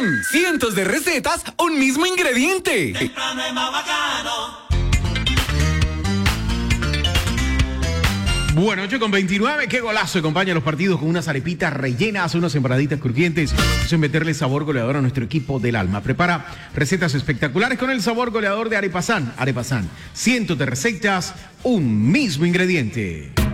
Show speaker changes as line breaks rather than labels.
Arepazán. Cientos de recetas, un mismo ingrediente.
Temprano es más bacano.
Bueno, 8:29, qué golazo. Acompaña los partidos con unas arepitas rellenas, unas empanaditas crujientes. Eso es meterle sabor goleador a nuestro equipo del alma. Prepara recetas espectaculares con el sabor goleador de Arepazán. Arepazán, cientos de recetas, un mismo ingrediente.